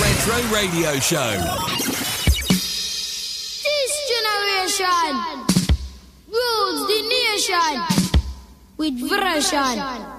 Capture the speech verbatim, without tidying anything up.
Retro Radio Show. This generation rules the nation with version.